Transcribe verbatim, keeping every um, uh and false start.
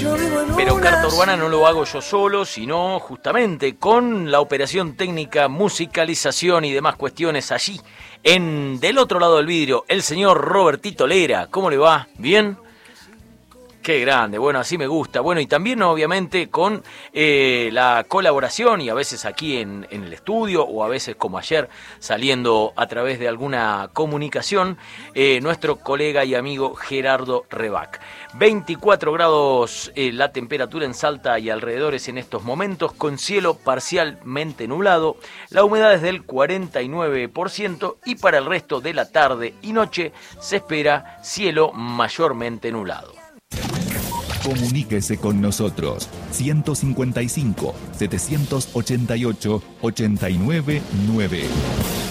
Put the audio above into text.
Pero Carta Urbana no lo hago yo solo, sino justamente con la operación técnica, musicalización y demás cuestiones allí, en del otro lado del vidrio, el señor Robertito Lera. ¿Cómo le va? ¿Bien? Qué grande, bueno, así me gusta. Bueno, y también obviamente con eh, la colaboración y a veces aquí en, en el estudio o a veces como ayer saliendo a través de alguna comunicación, eh, nuestro colega y amigo Gerardo Rebac. veinticuatro grados eh, la temperatura en Salta y alrededores en estos momentos, con cielo parcialmente nublado, la humedad es del cuarenta y nueve por ciento y para el resto de la tarde y noche se espera cielo mayormente nublado. Comuníquese con nosotros ciento cincuenta y cinco, setecientos ochenta y ocho, ochenta y nueve nueve.